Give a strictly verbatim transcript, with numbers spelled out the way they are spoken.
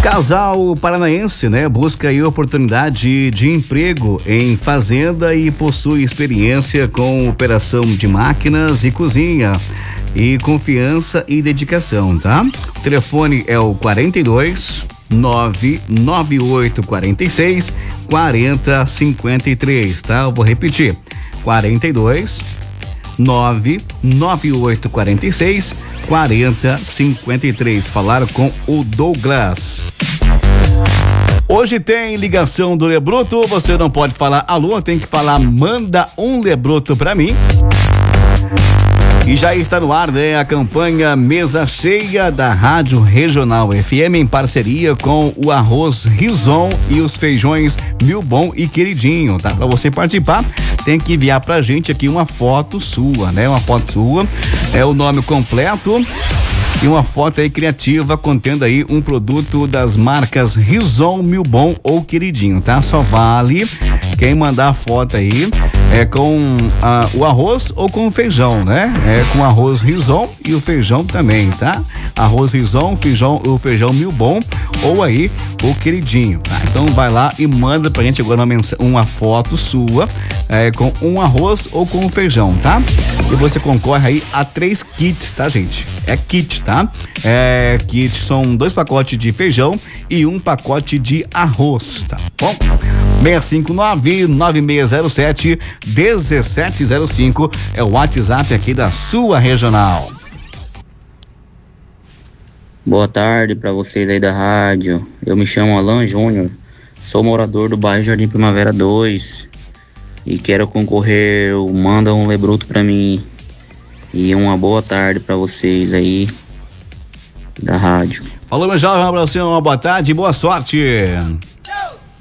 Casal paranaense, né? Busca aí oportunidade de emprego em fazenda e possui experiência com operação de máquinas e cozinha. E confiança e dedicação, tá? O telefone é o quarenta e dois, nove nove oito quatro seis, quatro zero cinco três, tá? Eu vou repetir. quarenta e dois, nove nove oito quatro seis, quatro zero cinco três. Falar com o Douglas. Hoje tem ligação do Lebruto, você não pode falar alô, tem que falar manda um Lebruto pra mim. E já está no ar, né, a campanha Mesa Cheia da Rádio Regional F M em parceria com o Arroz Rison e os feijões Mil Bom e Queridinho, tá? Pra você participar, tem que enviar pra gente aqui uma foto sua, né? Uma foto sua, é o nome completo e uma foto aí criativa contendo aí um produto das marcas Rison, Mil Bom ou Queridinho, tá? Só vale quem mandar a foto aí é com ah, o arroz ou com o feijão, né? É com arroz Rison e o feijão também, tá? Arroz Rison, feijão, o feijão Mil Bom ou aí o Queridinho, tá? Então vai lá e manda pra gente agora uma, uma foto sua é, com um arroz ou com o feijão, tá? E você concorre aí a três kits, tá, gente? É kit, tá? É, kit são dois pacotes de feijão e um pacote de arroz, tá bom? seis cinco nove, nove seis zero sete, um sete zero cinco é o WhatsApp aqui da sua regional. Boa tarde para vocês aí da rádio. Eu me chamo Alan Júnior, sou morador do bairro Jardim Primavera dois e quero concorrer. Manda um Lebruto para mim. E uma boa tarde para vocês aí da rádio. Falou, meu jovem, um abraço, uma boa tarde e boa sorte.